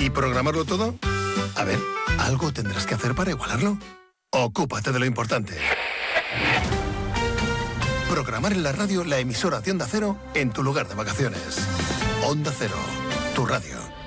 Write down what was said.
¿Y programarlo todo? A ver, algo tendrás que hacer para igualarlo. Ocúpate de lo importante. Programar en la radio la emisora de Onda Cero en tu lugar de vacaciones. Onda Cero, tu radio.